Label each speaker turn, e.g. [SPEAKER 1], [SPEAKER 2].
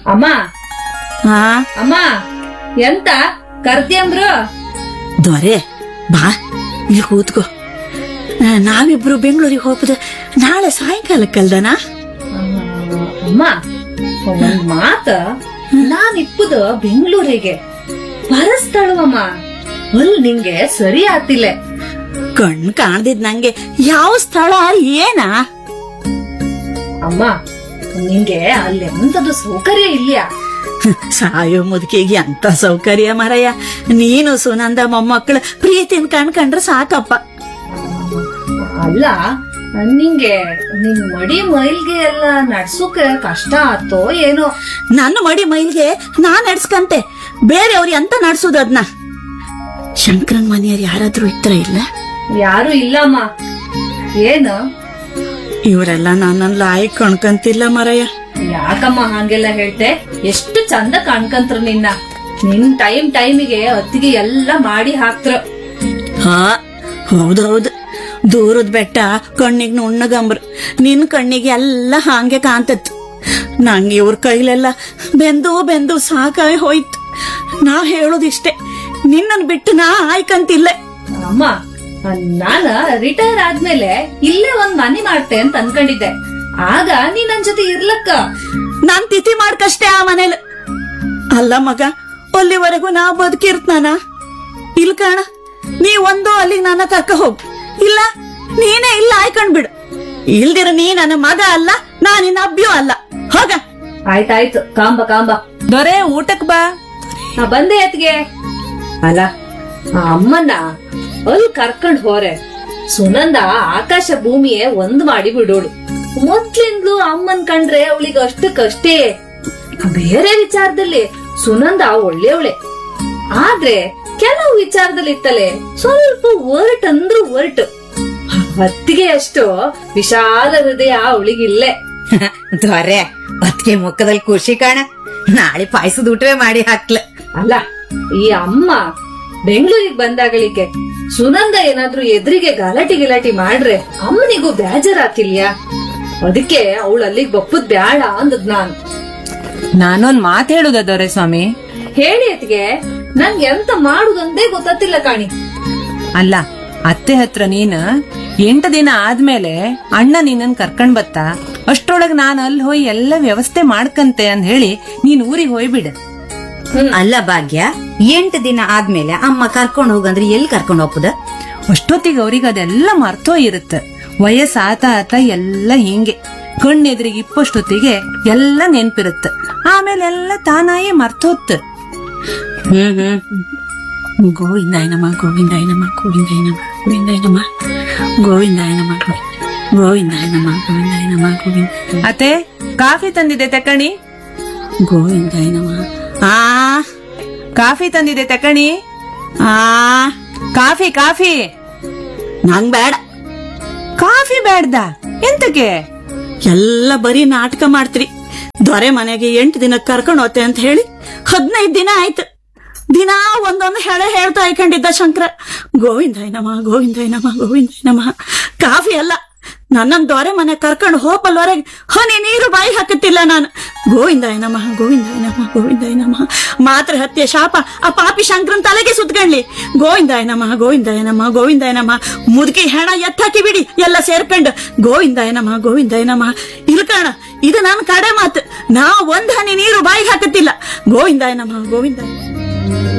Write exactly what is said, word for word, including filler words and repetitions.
[SPEAKER 1] ಅಮ್ಮ
[SPEAKER 2] ಹಾ
[SPEAKER 1] ಅಮ್ಮ ಎಂತ ಕರ್ದ್ಯಂದ್ರು?
[SPEAKER 2] ದೊರೆ ಬಾ ಇಲ್ಲಿ ಕೂತ್ಕೋ. ನಾವಿಬ್ರು ಬೆಂಗಳೂರಿಗೆ ಹೋಗುದ ನಾಳೆ ಸಾಯಂಕಾಲಕ್ಕಲ್ದನಾ?
[SPEAKER 1] ಅಮ್ಮ ಒಂದ್ ಮಾತ, ನಾನ್ ಇಪ್ಪುದ ಬೆಂಗಳೂರಿಗೆ ಬರಸ್ತಳವಮ್ಮ. ಅಲ್ ನಿಂಗೆ ಸರಿ ಆತಿಲ್ಲ.
[SPEAKER 2] ಕಣ್ ಕಾಣ್ದಿದ್ ನಂಗೆ ಯಾವ ಸ್ಥಳ ಏನಾ?
[SPEAKER 1] ಅಮ್ಮ ನಿಂಗೆ ಅಲ್ಲಿ ಎಂತದು ಸೌಕರ್ಯ ಇಲ್ಲ.
[SPEAKER 2] ಸಾಯೋ ಮುದುಕಿಗೆ ಅಂತ ಸೌಕರ್ಯ ಮರಯ್ಯ. ನೀನು ಸುನಂದ ಮೊಮ್ಮಕ್ಕಳು ಪ್ರೀತಿನ ಕಣ್ಕಂಡ್ರೆ ಸಾಕಪ್ಪ.
[SPEAKER 1] ಅಲ್ಲ ನಿಂಗೆ ನಿನ್ ಮಡಿ ಮೈಲ್ಗೆ ಎಲ್ಲ ನಡ್ಸೋಕೆ ಕಷ್ಟ ಆತೋ ಏನೋ?
[SPEAKER 2] ನನ್ನ ಮಡಿ ಮೈಲ್ಗೆ ನಾನ್ ನಡ್ಸ್ಕಂತೆ, ಬೇರೆಯವ್ರಿ ಅಂತ ನಡ್ಸುದ ಅದ್ನ. ಶಂಕರನ್ ಮನೆಯವ್ರು ಯಾರಾದ್ರೂ ಇತ್ರ ಇಲ್ಲ?
[SPEAKER 1] ಯಾರು ಇಲ್ಲಮ್ಮ. ಏನು
[SPEAKER 2] ಇವರೆಲ್ಲ ನನ್ನನ್ನ ಲಾಯಕ್ ಕಣ್ಕಂತಿಲ್ಲ ಮರಯ್ಯ.
[SPEAKER 1] ಯಾಕಮ್ಮ ಹಂಗೆಲ್ಲ ಹೇಳ್ತೆ? ಎಷ್ಟು ಚಂದ ಕಾಣ್ಕಂತ್ರ ನಿನ್ನ. ನಿನ್ ಟೈಮ್ ಟೈಮಿಗೆ ಅತ್ತಿಗೆ ಎಲ್ಲ ಮಾಡಿ ಹಾಕ್ತ್ರ.
[SPEAKER 2] ಹಾ ಹೌದೌದು, ದೂರದ ಬೆಟ್ಟ ಕಣ್ಣಿಗೆ ನುಣ್ಣಗಂಬ್ರ, ನಿನ್ ಕಣ್ಣಿಗೆ ಎಲ್ಲ ಹಾಂಗೆ ಕಾಂತತ್. ನಂಗೆ ಇವ್ರ ಕೈಲೆಲ್ಲ ಬೆಂದು ಬೆಂದು ಸಾಕಾಗಿ ಹೋಯ್ತು. ನಾ ಹೇಳೋದಿಷ್ಟೇ, ನಿನ್ನನ್ ಬಿಟ್ಟು ನಾ ಆಯ್ಕಂತಿಲ್ಲ.
[SPEAKER 1] ಅಮ್ಮ ನಾನ ರಿಟೈರ್ ಆದ್ಮೇಲೆ ಇಲ್ಲೇ ಒಂದ್ ಮನೆ ಮಾಡ್ತೆ ಅಂತ ಅನ್ಕೊಂಡಿದ್ದೆ. ಆಗ ನೀ ನನ್ ಜೊತೆ ಇರ್ಲಕ್ಕ.
[SPEAKER 2] ನಾನ್ ತಿಥಿ ಮಾಡ್ಕಷ್ಟೇ ಆ ಮನೇಲಿ. ಅಲ್ಲ ಮಗ, ಅಲ್ಲಿವರೆಗೂ ನಾ ಬದುಕಿರ್ತನಾನ? ಇಲ್ ಕಾಣ, ನೀ ಒಂದು ಅಲ್ಲಿಗೆ ನನ್ನ ಕರ್ಕ ಹೋಗ್, ಇಲ್ಲ ನೀನೇ ಇಲ್ಲ ಆಯ್ಕೊಂಡ್ಬಿಡು. ಇಲ್ದಿರ ನೀ ನನ್ನ ಮಗ ಅಲ್ಲ, ನಾ ನಿನ್ನ ಅಬ್ಬಿಯೂ ಅಲ್ಲ. ಹೋಗ.
[SPEAKER 1] ಆಯ್ತಾಯ್ತು, ಕಾಂಬ ಕಾಂಬ.
[SPEAKER 3] ದೊರೆ ಊಟಕ್ ಬಾ.
[SPEAKER 1] ನಾ ಬಂದೆ ಅತ್ಗೆ. ಅಲ್ಲ ಆ ಅಮ್ಮನ್ನ ಅಲ್ಲಿ ಕರ್ಕೊಂಡ್ ಹೋರೆ ಸುನಂದ ಆಕಾಶ ಭೂಮಿಯೇ ಒಂದ್ ಮಾಡಿ ಬಿಡೋಳು. ಮೊದ್ಲಿಂದ್ಲು ಅಮ್ಮನ್ ಕಂಡ್ರೆ ಅವಳಿಗೆ ಅಷ್ಟಕ್ಕಷ್ಟೇ. ಬೇರೆ ವಿಚಾರದಲ್ಲಿ ಸುನಂದ ಒಳ್ಳೆಯವಳೆ, ಆದ್ರೆ ಕೆಲವು ವಿಚಾರದಲ್ಲಿ ಇತ್ತಲೆ ಸ್ವಲ್ಪ ಒರ್ಟ್ ಅಂದ್ರು ಒರ್ಟ್. ಹೊತ್ತಿಗೆ ಅಷ್ಟು ವಿಶಾಲ ಹೃದಯ ಅವಳಿಗಿಲ್ಲೇ.
[SPEAKER 4] ದೊರೆ ಹೊತ್ತಿಗೆ ಮುಖದಲ್ಲಿ ಖುಷಿ ಕಾಣ. ನಾಳೆ ಪಾಯಸದ ಊಟವೇ ಮಾಡಿ ಹಾಕ್ಲ.
[SPEAKER 1] ಅಲ್ಲ ಈ ಅಮ್ಮ ಬೆಂಗಳೂರಿಗೆ ಬಂದಾಗಳಿಕೆ ಸುನಂದ ಏನಾದ್ರೂ ಎದುರಿಗೆ ಗಲಾಟಿ ಗಿಲಾಟಿ ಮಾಡ್ರೆ ಅಮ್ಮನಿಗೂ ಬೇಜಾರಾತಿಲ್ಯಾ? ಅದಕ್ಕೆ ಅವಳು ಅಲ್ಲಿಗೆ ಬಪ್ಪುದ್ ಬ್ಯಾಡ ಅಂದದ್ ನಾನು.
[SPEAKER 3] ನಾನೊಂದ್ ಮಾತ್ ಹೇಳುದ ದೊರೆ ಸ್ವಾಮಿ?
[SPEAKER 1] ಹೇಳಿ ಅತ್ಗೆ, ನಂಗೆ ಎಂತ ಮಾಡುದಂದೇ ಗೊತ್ತಿಲ್ಲ ಕಾಣಿ.
[SPEAKER 3] ಅಲ್ಲ ಅತ್ತೆ ಹತ್ರ ನೀನ್ ಎಂಟು ದಿನ ಆದ್ಮೇಲೆ ಅಣ್ಣ ನಿನ್ನನ್ ಕರ್ಕೊಂಡ್ ಬತ್ತ, ಅಷ್ಟ್ರೊಳಗ್ ನಾನ್ ಅಲ್ಲಿ ಹೋಗಿ ಎಲ್ಲ ವ್ಯವಸ್ಥೆ ಮಾಡ್ಕಂತೆ ಅಂದ್ ಹೇಳಿ ನೀನ್ ಊರಿಗೆ ಹೋಯ್ಬಿಡ.
[SPEAKER 4] ಅಲ್ಲ ಭಾಗ್ಯ, ಎಂಟು ದಿನ ಆದ್ಮೇಲೆ ಅಮ್ಮ ಕರ್ಕೊಂಡ್ ಹೋಗಂದ್ರೆ ಎಲ್ಲಿ ಕರ್ಕೊಂಡ್ ಹೋಗ್ಬೋದ?
[SPEAKER 3] ಅಷ್ಟೊತ್ತಿಗೆ ಅವ್ರಿಗೆ ಅದೆಲ್ಲ ಮರ್ತೋ ಇರುತ್ತ. ವಯಸ್ಸ ಆತ ಆತ ಎಲ್ಲ ಹಿಂಗೆ ಕಣ್ಣೆದ್ರಿಗೆ ಇಪ್ಪಷ್ಟೊತ್ತಿಗೆ ಎಲ್ಲ ನೆನ್ಪಿರುತ್ತ. ಆಮೇಲೆ ಎಲ್ಲ ತಾನಾಯೇ ಮರ್ತೋತ್.
[SPEAKER 2] ಹ್ಮ್ ಹ್ಮ್ ಗೋವಿಂದಾಯನಮ್ಮ ಗೋವಿಂದಾಯನಮ್ಮ ಗೋವಿಂದಾಯನಮ್ಮ ಗೋವಿಂದಾಯನಮ್ಮ ಗೋವಿಂದಾಯನಮ್ಮ ಗೋವಿಂದಾಯನಮ್ಮ ಗೋವಿಂದಾಯನಮ್ಮ ಗೋವಿಂದ.
[SPEAKER 3] ಅತ್ತೆ ಕಾಫಿ ತಂದಿದೆ ತಕಣಿ.
[SPEAKER 2] ಗೋವಿಂದಾಯನಮ್ಮ. ಆ
[SPEAKER 3] ಕಾಫಿ ತಂದಿದೆ ತಕಣಿ.
[SPEAKER 2] ಆ
[SPEAKER 3] ಕಾಫಿ ಕಾಫಿ.
[SPEAKER 2] ನಂಗ್ ಬೇಡ.
[SPEAKER 3] ಕಾಫಿ ಬೇಡ್ದ? ಎಂತಕ್ಕೆ?
[SPEAKER 2] ಎಲ್ಲ ಬರೀ ನಾಟಕ ಮಾಡ್ತೀರಿ. ದೊರೆ ಮನೆಗೆ ಎಂಟು ದಿನ ಕರ್ಕೊಂಡು ಹೋತೆ ಅಂತ ಹೇಳಿ ಹದಿನೈದು ದಿನ ಆಯ್ತು. ದಿನ ಒಂದೊಂದು ಹೇಳೆ ಹೇಳ್ತಾ ಇಕೊಂಡಿದ್ದ ಶಂಕರ. ಗೋವಿಂದಾಯನಮ್ಮ ಗೋವಿಂದಾಯನಮ್ಮ ಗೋವಿಂದಾಯನಮ್ಮ. ಕಾಫಿ ಅಲ್ಲ, ನನ್ನನ್ ದೊರೆ ಮನೆ ಕರ್ಕೊಂಡು ಹೋಪಲ್ವರೆಗೆ ಹನಿ ನೀರು ಬಾಯಿ ಹಾಕುತ್ತಿಲ್ಲ ನಾನು. ಗೋವಿಂದಾಯನಮ್ಮ ಗೋವಿಂದಾಯನಮ್ಮ ಗೋವಿಂದಾಯನಮ್ಮ. ಮಾತ್ರ ಹತ್ಯೆ ಶಾಪ ಆ ಪಾಪಿ ಶಂಕರನ್ ತಲೆಗೆ ಸುತ್ಕೊಂಡ್ಲಿ. ಗೋವಿಂದಾಯನಮ್ಮ ಗೋವಿಂದಾಯನಮ್ಮ ಗೋವಿಂದಾಯನಮ್ಮ. ಮುದುಕಿ ಹೆಣ ಎತ್ತಾಕಿ ಬಿಡಿ ಎಲ್ಲ ಸೇರ್ಕೊಂಡು. ಗೋವಿಂದಾಯನಮ್ಮ ಗೋವಿಂದಾಯನಮ್ಮ. ಇಲ್ಕಣ, ಇದು ನನ್ನ ಕಡೆ ಮಾತು. ನಾ ಒಂದ್ ಹನಿ ನೀರು ಬಾಯಿಗೆ ಹಾಕುತ್ತಿಲ್ಲ. ಗೋವಿಂದಾಯನಮ್ಮ ಗೋವಿಂದಾಯ.